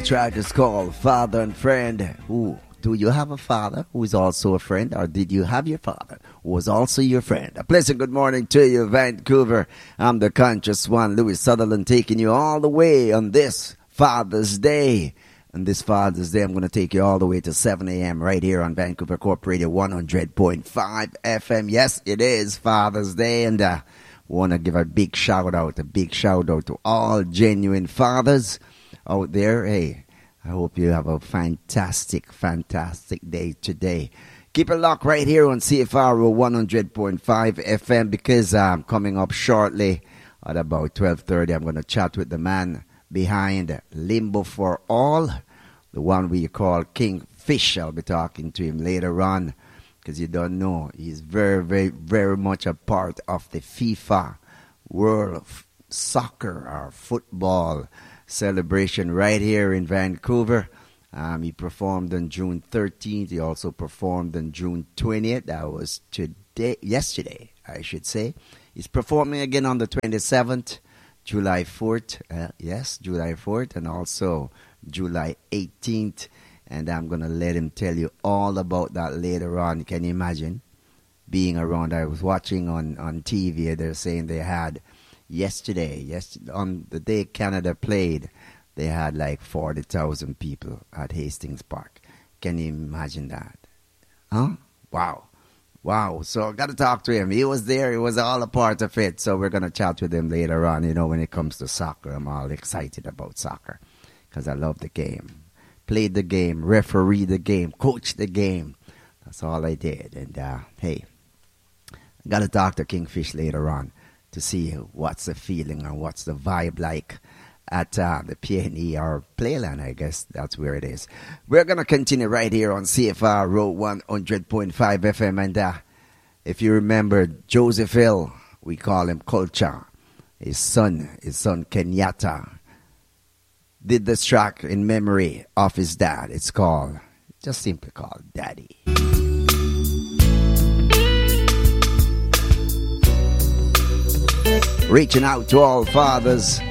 Track is called Father and Friend. Ooh, do you have a father who is also a friend, or did you have your father who was also your friend? A pleasant good morning to you, Vancouver. I'm the conscious one, Louis Sutherland, taking you all the way on this Father's Day. On this Father's Day, I'm going to take you all the way to 7 a.m. right here on Vancouver Corp Radio 100.5 FM. Yes, it is Father's Day, and want to give a big shout out to all genuine fathers out there. Hey, I hope you have a fantastic day today. Keep it locked right here on CFRO 100.5 FM, because coming up shortly at about 12:30, I'm going to chat with the man behind Limbo for All, the one we call King Fish. I'll be talking to him later on, because you don't know, he's very much a part of the FIFA World Soccer or football celebration right here in Vancouver. He performed on June 13th. He also performed on June 20th. That was yesterday, I should say. He's performing again on the 27th, July 4th. July 4th, and also July 18th. And I'm going to let him tell you all about that later on. Can you imagine being around? I was watching on TV. They're saying they had yesterday, on the day Canada played, they had like 40,000 people at Hastings Park. Can you imagine that? Huh? Wow. So I got to talk to him. He was there. He was all a part of it. So we're going to chat with him later on. You know, when it comes to soccer, I'm all excited about soccer because I love the game. Played the game, referee the game, coach the game. That's all I did. And, hey, I got to talk to Kingfish later on to see what's the feeling and what's the vibe like at the PNE or Playland. I guess that's where it is. We're going to continue right here on CFR 100.5 FM. And if you remember Joseph Hill, we call him Culture. His son Kenyatta, did this track in memory of his dad. It's just simply called Daddy. Reaching out to all fathers